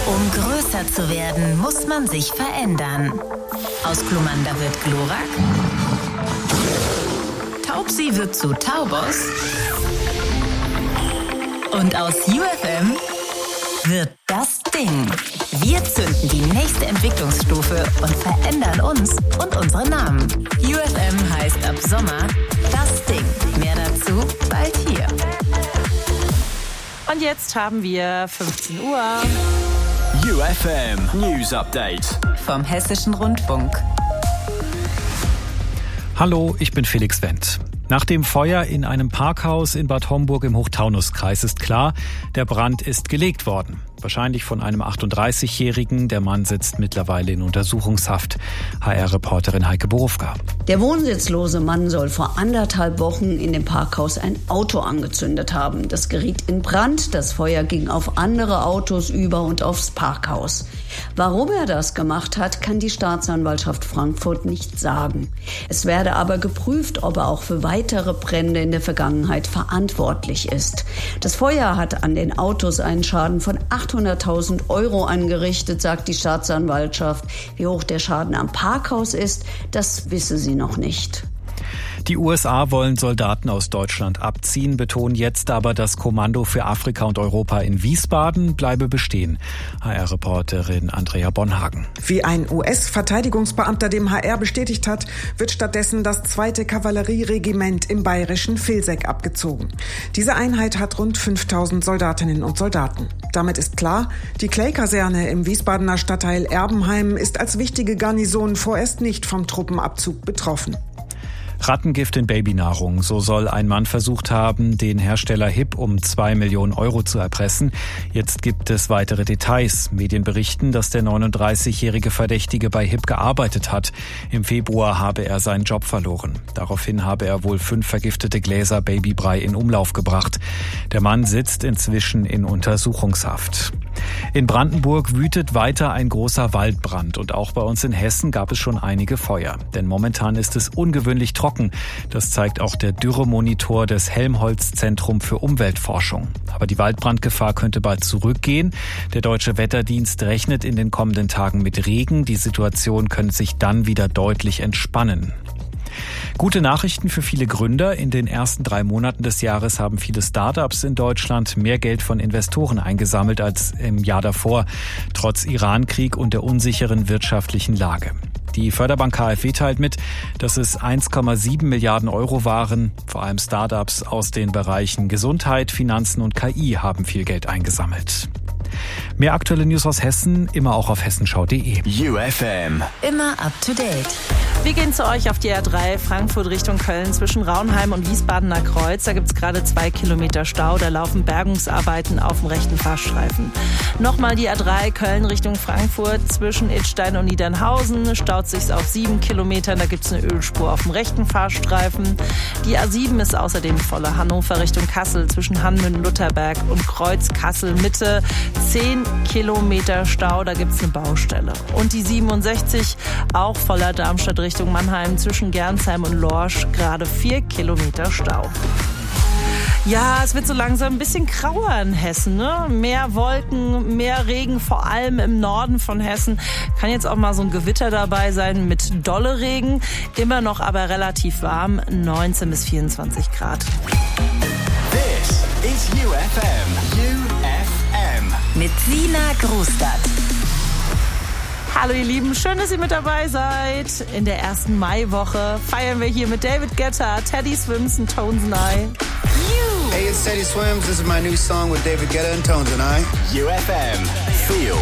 Um größer zu werden, muss man sich verändern. Aus Glumanda wird Glurak. Taubsi wird zu Taubos. Und aus UFM wird das Ding. Wir zünden die nächste Entwicklungsstufe und verändern uns und unsere Namen. UFM heißt ab Sommer das Ding. Mehr dazu bald hier. Und jetzt haben wir 15 Uhr. UFM News Update Vom Hessischen Rundfunk. Hallo, ich bin Felix Wendt. Nach dem Feuer in einem Parkhaus in Bad Homburg im Hochtaunuskreis ist klar, der Brand ist gelegt worden. Wahrscheinlich von einem 38-Jährigen. Der Mann sitzt mittlerweile in Untersuchungshaft. HR-Reporterin Heike Borufka. Der wohnsitzlose Mann soll vor 1,5 Wochen in dem Parkhaus ein Auto angezündet haben. Das geriet in Brand. Das Feuer ging auf andere Autos über und aufs Parkhaus. Warum er das gemacht hat, kann die Staatsanwaltschaft Frankfurt nicht sagen. Es werde aber geprüft, ob er auch für weitere Brände in der Vergangenheit verantwortlich ist. Das Feuer hat an den Autos einen Schaden von 800.000 € angerichtet, sagt die Staatsanwaltschaft. Wie hoch der Schaden am Parkhaus ist, das wisse sie noch nicht. Die USA wollen Soldaten aus Deutschland abziehen, betonen jetzt aber, das Kommando für Afrika und Europa in Wiesbaden bleibe bestehen. HR-Reporterin Andrea Bonhagen. Wie ein US-Verteidigungsbeamter dem HR bestätigt hat, wird stattdessen das 2. Kavallerieregiment im bayerischen Vilseck abgezogen. Diese Einheit hat rund 5.000 Soldatinnen und Soldaten. Damit ist klar, die Clay-Kaserne im Wiesbadener Stadtteil Erbenheim ist als wichtige Garnison vorerst nicht vom Truppenabzug betroffen. Rattengift in Babynahrung. So soll ein Mann versucht haben, den Hersteller HiP um 2 Millionen € zu erpressen. Jetzt gibt es weitere Details. Medien berichten, dass der 39-jährige Verdächtige bei HiP gearbeitet hat. Im Februar habe er seinen Job verloren. Daraufhin habe er wohl 5 vergiftete Gläser Babybrei in Umlauf gebracht. Der Mann sitzt inzwischen in Untersuchungshaft. In Brandenburg wütet weiter ein großer Waldbrand. Und auch bei uns in Hessen gab es schon einige Feuer. Denn momentan ist es ungewöhnlich trocken. Das zeigt auch der Dürremonitor des Helmholtz-Zentrum für Umweltforschung. Aber die Waldbrandgefahr könnte bald zurückgehen. Der Deutsche Wetterdienst rechnet in den kommenden Tagen mit Regen. Die Situation könnte sich dann wieder deutlich entspannen. Gute Nachrichten für viele Gründer. In den ersten 3 Monaten des Jahres haben viele Startups in Deutschland mehr Geld von Investoren eingesammelt als im Jahr davor, trotz Iran-Krieg und der unsicheren wirtschaftlichen Lage. Die Förderbank KfW teilt mit, dass es 1,7 Milliarden € waren. Vor allem Startups aus den Bereichen Gesundheit, Finanzen und KI haben viel Geld eingesammelt. Mehr aktuelle News aus Hessen, immer auch auf hessenschau.de. UFM Immer up to date. Wir gehen zu euch auf die R3 Frankfurt Richtung Köln zwischen Raunheim und Wiesbadener Kreuz. Da gibt es gerade 2 Kilometer Stau. Da laufen Bergungsarbeiten auf dem rechten Fahrstreifen. Nochmal die R3 Köln Richtung Frankfurt zwischen Idstein und Niedernhausen. Staut sich auf 7 Kilometern. Da gibt es eine Ölspur auf dem rechten Fahrstreifen. Die A7 ist außerdem voller. Hannover Richtung Kassel zwischen Hanmünden-Lutherberg und Kreuz Kassel Mitte. 10 Kilometer Stau, da gibt es eine Baustelle. Und die 67 auch voller. Darmstadt Richtung Mannheim zwischen Gernsheim und Lorsch gerade 4 Kilometer Stau. Ja, es wird so langsam ein bisschen grauer in Hessen, ne? Mehr Wolken, mehr Regen, vor allem im Norden von Hessen. Kann jetzt auch mal so ein Gewitter dabei sein mit dolle Regen. Immer noch aber relativ warm, 19 bis 24 Grad. This is UFM. UFM. Mit Sina Grustadt. Hallo ihr Lieben, schön, dass ihr mit dabei seid. In der ersten Maiwoche feiern wir hier mit David Guetta, Teddy Swims und Tones and I. Hey, it's Teddy Swims. This is my new song with David Guetta and Tones and I. UFM. Feel